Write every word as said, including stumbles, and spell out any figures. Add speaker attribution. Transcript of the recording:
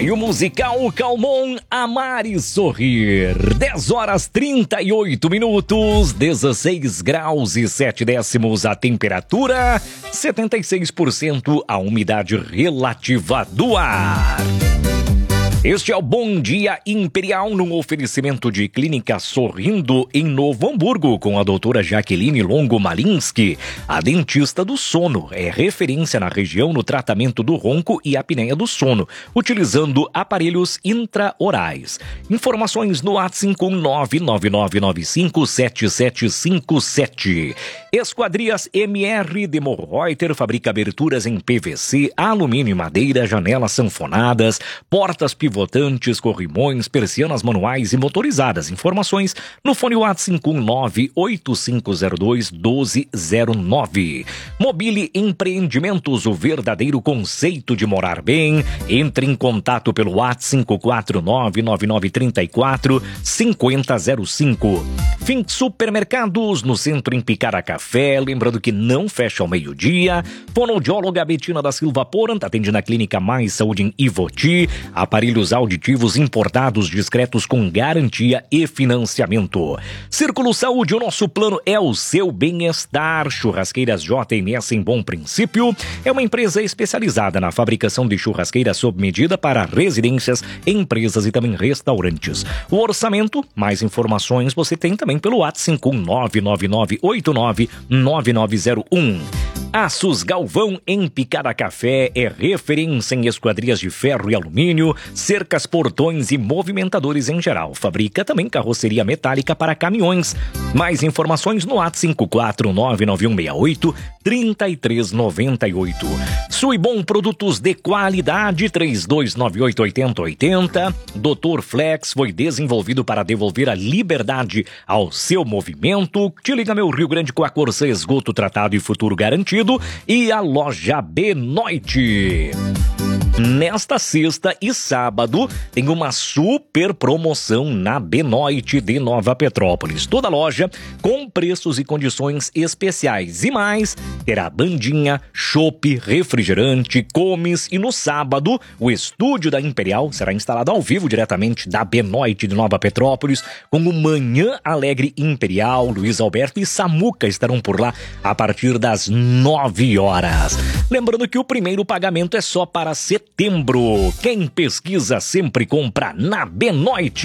Speaker 1: E o musical Calmon, Amar e Sorrir. dez horas trinta e oito minutos, dezesseis graus e sete décimos a temperatura, setenta e seis por cento a umidade relativa do ar. Este é o Bom Dia Imperial, num oferecimento de Clínica Sorrindo em Novo Hamburgo, com a doutora Jaqueline Longo Malinski, a dentista do sono. É referência na região no tratamento do ronco e apneia do sono, utilizando aparelhos intraorais. Informações no WhatsApp cinco um nove nove nove nove cinco sete sete cinco sete. Esquadrias M R de Morreuter fabrica aberturas em P V C, alumínio e madeira, janelas sanfonadas, portas pivotantes, corrimões, persianas manuais e motorizadas. Informações no fone WhatsApp cinco um nove oito cinco zero dois um dois zero nove. Mobile Empreendimentos, o verdadeiro conceito de morar bem. Entre em contato pelo WhatsApp cinco quatro nove nove nove três quatro cinco zero zero cinco. Fim Supermercados, no centro em Picara Café, lembrando que não fecha ao meio-dia. Fonoaudióloga Betina da Silva Porant, atende na Clínica Mais Saúde em Ivoti. Aparelhos auditivos importados discretos com garantia e financiamento. Círculo Saúde, o nosso plano é o seu bem-estar. Churrasqueiras J M S em Bom Princípio é uma empresa especializada na fabricação de churrasqueiras sob medida para residências, empresas e também restaurantes. O orçamento, mais informações você tem também pelo WhatsApp cinco um nove nove nove oito nove nove nove zero um. Aços Galvão em Picada Café é referência em esquadrias de ferro e alumínio, cercas, portões e movimentadores em geral. Fabrica também carroceria metálica para caminhões. Mais informações no WhatsApp cinco quatro nove nove um seis oito três três nove oito. Suibom Produtos de Qualidade três dois nove oito oito zero oito zero. doutor Flex foi desenvolvido para devolver a liberdade ao seu movimento. Te liga, meu Rio Grande, com a Corsã, esgoto tratado e futuro garantido. E a loja Benoit. Nesta sexta e sábado tem uma super promoção na Benoit de Nova Petrópolis. Toda loja com preços e condições especiais. E mais, terá bandinha, chopp, refrigerante, comes. E no sábado, o estúdio da Imperial será instalado ao vivo diretamente da Benoit de Nova Petrópolis, com o Manhã Alegre Imperial. Luiz Alberto e Samuca estarão por lá a partir das nove horas. Lembrando que o primeiro pagamento é só para setembro. Quem pesquisa sempre compra na Benoit.